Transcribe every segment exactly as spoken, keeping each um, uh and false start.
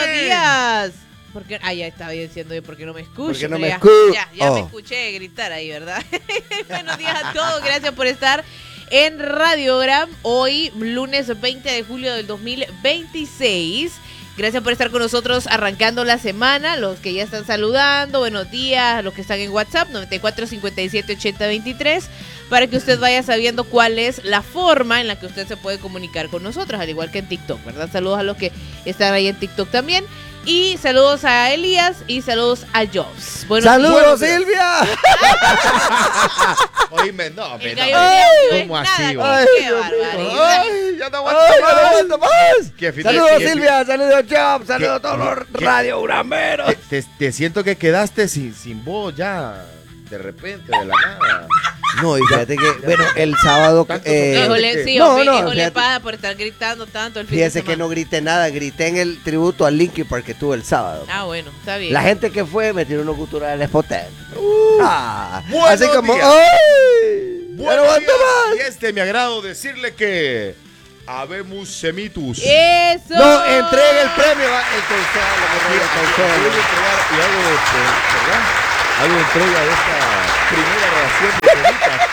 días. Porque, ah, ya estaba diciendo yo, porque no me escucho. Porque no me ya, escucho. Ya, ya oh. me escuché gritar ahí, ¿verdad? Buenos días a todos, gracias por estar en Radiogram. Hoy, lunes veinte de julio del dos mil veintiséis. Gracias por estar con nosotros arrancando la semana. Los que ya están saludando, buenos días. Los que están en WhatsApp, noventa y cuatro cincuenta y siete ochenta veintitrés. Para que usted vaya sabiendo cuál es la forma en la que usted se puede comunicar con nosotros, al igual que en TikTok, ¿verdad? Saludos a los que están ahí en TikTok también. Y saludos a Elías y saludos a Jobs. Buenos ¡Saludos, días. Silvia! Oíme, no, me El no. gallo Ay, no es ¿cómo nada, así, qué- va? qué Dios barbaridad. Ay, ya no aguanto ¡Ay, más. no aguanto más! Qué fin- Saludos, qué- Silvia, saludos, Job, saludos a todos qué- los qué- radiogrameros. Te, te- te siento que quedaste sin, sin voz ya, de repente, de la nada. No, y fíjate que, bueno, el sábado... Tanto Eh, Híjole, sí, no, hombre, no, híjole, fíjate. paja por estar gritando tanto el fin Fíjese de que semana. no grité nada, grité en el tributo al Linkin Park que tuvo el sábado. Ah, bueno, está bien. La gente que fue me tiró unos guturales potentes. Ah, buenos así como, días. ¡ay! ¡Ya no Bueno, aguanto más! y es de mi agrado decirle que habemos semitus. ¡Eso! No, entregue el premio, va, el consuelo, que Voy el a consuelo. entregar y hago, pues, ¿verdad? Hago entrega de esta primera relación de semitas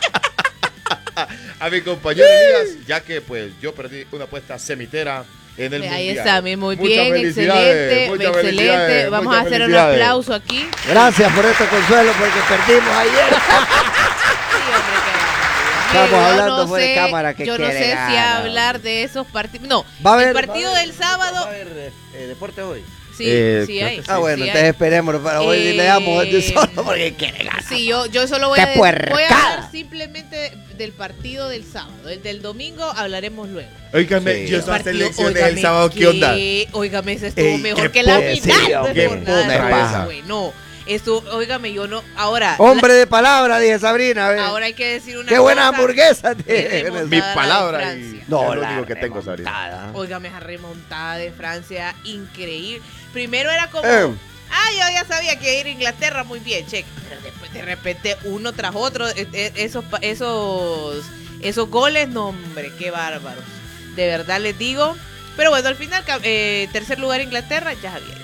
a mi compañero Elías, ya que pues yo perdí una apuesta semitera en el Ahí mundial. está, mi, muy Muchas bien, felicidades, excelente, muchas excelente. felicidades, Vamos muchas a hacer un felicidades. aplauso aquí. Gracias por este consuelo porque perdimos ayer. Sí, hombre, qué Estamos Mire, yo hablando no fuera de sé- cámara que Yo no quiere sé si ganar. hablar de esos partidos. No, Va a haber, el partido va a haber- del sábado. Va a haber eh, eh, deporte hoy. Sí, Eh, sí creo hay. que sí. Ah, bueno, sí entonces hay. esperémonos para hoy y le damos de Eh, solo porque quiere ganar. Sí, yo, yo solo voy ¡Qué a, de- puercada! voy a hablar simplemente del partido del sábado. El del domingo hablaremos luego. Óigame, Sí. yo El esas Partido, elecciones óigame, del sábado, ¿qué onda? que- Óigame, ese estuvo Ey, mejor qué que la po- final. sí, no es qué por puna nada, de no, paja. güey, no, esto, óigame, yo no. Ahora, Hombre de palabra, dije Sabrina. ve. la- ahora hay que decir una Qué buena cosa. hamburguesa Qué tiene. remontada Mi la de palabra y Francia. No, es lo la único que tengo, Sabrina. remontada. Óigame, esa remontada de Francia, increíble. Primero era como, Eh. ah, yo ya sabía que ir a Inglaterra muy bien, che. Pero después de repente, uno tras otro, eh, eh, esos, pa- esos, esos goles, no, hombre, qué bárbaros. De verdad les digo. Pero bueno, al final, ca- eh, tercer lugar Inglaterra, ya sabía.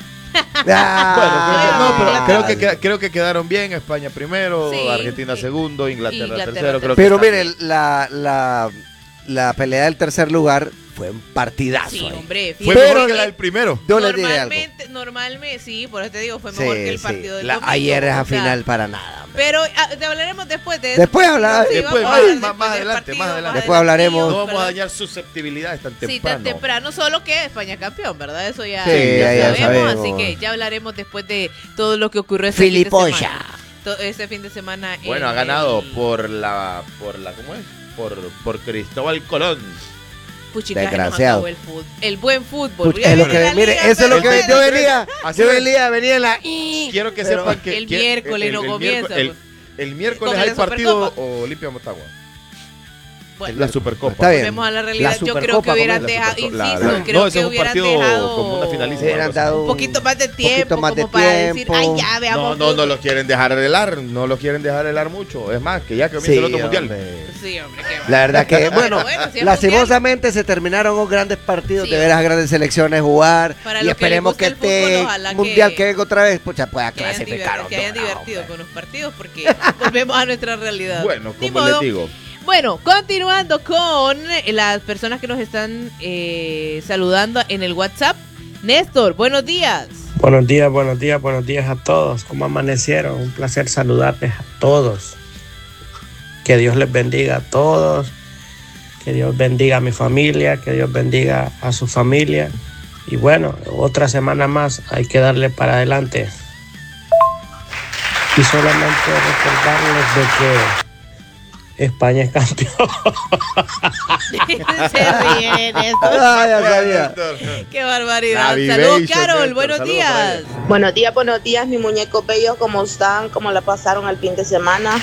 Ah, Bueno, creo que, no, pero Ah, creo que, queda- creo que quedaron bien. España primero, Sí, Argentina sí. segundo, Inglaterra, Inglaterra tercero. Creo que Pero está mire, bien. la, la, la pelea del tercer lugar fue un partidazo. Sí, ahí. hombre. Fue fíjate mejor que que la del primero. Yo les diré algo. Normalmente, normalmente, sí, por eso te digo, fue mejor Sí, que el sí. partido del La- domingo. ayer es a o sea, final para nada. hombre. Pero ah, te hablaremos después de eso. Después hablar- Sí, Después, vamos a más- hablar más- después más del adelante, partido, más adelante. del Después hablaremos. partido, No vamos a ¿verdad? dañar susceptibilidades tan Sí, tan temprano. temprano, solo que España campeón, ¿verdad? Eso ya, Sí, ya ya sabemos, sabemos. así que ya hablaremos después de todo lo que ocurrió este fin de Filipolla. semana. To- Este fin de semana. Bueno, en ha ganado el- por la, por la, ¿cómo es? Por, por Cristóbal Colón. Puchica, se nos Desgraciado. acabó el fútbol. El buen fútbol. Puch- es lo que, La mire, liga, eso es lo pero que bueno, yo bueno, venía. así Yo es. venía, venía en la. Quiero que Pero- sepan que El que- miércoles no comienza, miércoles- El, el miércoles Con hay la partido Supercopa. Olimpia Motagua. Bueno, La Supercopa. Está bien. volvemos a la realidad. La Yo creo que Supercopa, hubieran ¿cómo es? La dejado, Supercopa. insisto, La- la- creo no, ese que es un hubieran partido dejado como una finalísima. Le hubieran dado un poquito más de poquito tiempo más de como para decir, tiempo. ay, ya veamos. No, no, no fútbol. lo quieren dejar helar, no lo quieren dejar helar mucho. Es más, que ya comienza el otro mundial. hombre. Sí, hombre, qué La verdad que, Pero bueno, bueno, si es lastimosamente se terminaron con grandes partidos, Sí. de ver a grandes selecciones jugar. Para Y los que esperemos les que gusta el este fútbol, ojalá mundial que- que, venga otra vez, pues ya pueda que hayan, clasificar. diver- que hayan honduras, divertido hombre. con los partidos porque volvemos a nuestra realidad. Bueno, Ni como modo. les digo. Bueno, continuando con las personas que nos están eh, saludando en el WhatsApp. Néstor, buenos días. Buenos días, buenos días, buenos días a todos. ¿Cómo amanecieron? Un placer saludarles a todos. Que Dios les bendiga a todos. Que Dios bendiga a mi familia. Que Dios bendiga a su familia. Y bueno, otra semana más hay que darle para adelante. Y solamente recordarles de que España es campeón. Se ríe, Néstor. Ah, ya sabía. Qué barbaridad. La Saludos, vivation, Carol. Néstor. Buenos Saludos días. para ella. Buenos días, buenos días, mis muñecos bellos, ¿cómo están? ¿Cómo la pasaron el fin de semana?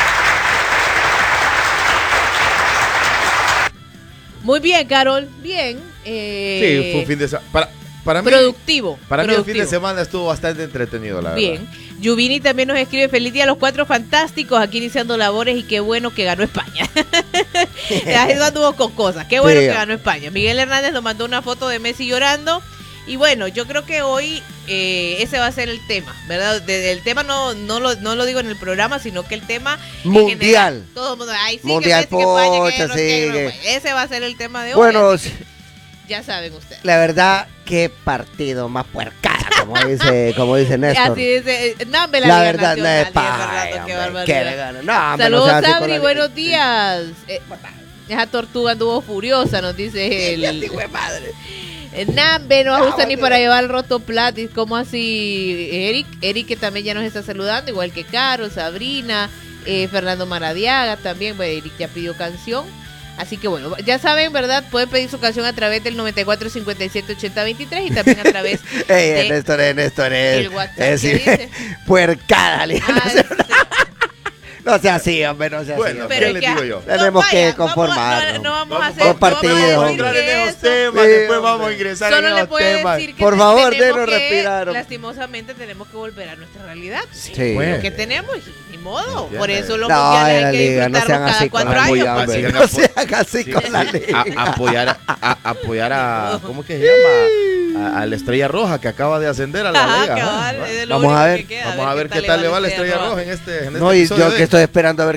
Muy bien, Carol. Bien. Eh, Sí, fue un fin de semana. Para, para mí, productivo. para mí el fin de productivo. semana estuvo bastante entretenido, la verdad. Bien. Yuvini también nos escribe: feliz día a los cuatro fantásticos, aquí iniciando labores y qué bueno que ganó España. Eso anduvo con cosas. Qué bueno Sí. que ganó España. Miguel Hernández nos mandó una foto de Messi llorando. Y bueno, yo creo que hoy eh, ese va a ser el tema, ¿verdad? De, el tema no no lo, no lo digo en el programa, sino que el tema Mundial. general, todo el mundo, ay, sí, Mundial, que Messi, que España, que pocha, no sé qué, sí, no, que- bueno, ese va a ser el tema de hoy. Bueno, así que ya saben ustedes. la verdad, qué partido más puercada, como dice, como dice Néstor. Así dice, eh, Nambe la, La Liga verdad, no Nacional, es y pa- Fernando, ay, qué hombre, barbaridad. qué le gana. No, hombre, no Saludos, sea así con Sabri, la- buenos días. Eh, esa tortuga anduvo furiosa, nos dice el... Eh, Nambe no ajusta ni para llevar el rotoplatis. ¿Cómo así, Eric? Eric, que también ya nos está saludando, igual que Caro, Sabrina, eh, Fernando Maradiaga también. Bueno, Eric ya pidió canción. Así que bueno, ya saben, ¿verdad? Pueden pedir su canción a través del noventa y cuatro cincuenta y siete ochenta veintitrés y también a través Ey, de Néstor, es, Néstor, es. el WhatsApp. es ¿Qué decir, dice? puercada, Liga Ah, Nacional. No sea así, hombre, no sea Bueno, así. pero- hombre. ¿qué les digo yo? Tenemos que vaya, conformarnos. vamos a- no, no vamos a Vamos hacer por no vamos a partidos, decir hombre. entrar en esos eso. temas, Sí, después hombre. vamos a ingresar Solo en le esos puedo temas. decir que Por te- favor, tenemos denos que, respirar, hombre. lastimosamente tenemos que volver a nuestra realidad. Sí. Pues. Lo que tenemos, y ni modo. Entiende. Por eso los No, mundiales en la hay que liga, no disfrutarlos sean cada así con cuatro la años. liga, pues. hombre. sigan No apo- sean así Sí, con sí, la sí. liga. A- apoyar a, a- apoyar a ¿cómo que se llama? A, a la Estrella Roja que acaba de ascender a la Ajá, liga. cabal, ¿no? es lo Vamos a único ver. que queda, Vamos a ver qué tal le va a la Estrella Roja en este, en este No, y episodio yo de que hoy. estoy esperando a ver